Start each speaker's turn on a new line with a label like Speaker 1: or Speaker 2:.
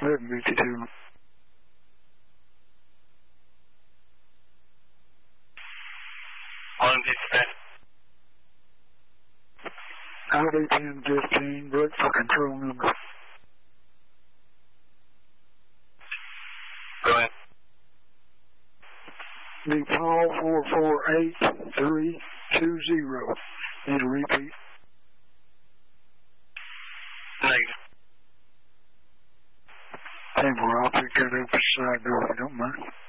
Speaker 1: 1152. Audi 1015, look for control number.
Speaker 2: Go ahead.
Speaker 1: Be Paul 448320. Need a repeat?
Speaker 2: Negative.
Speaker 1: Hey, well, I'll pick that up the side door if you don't mind.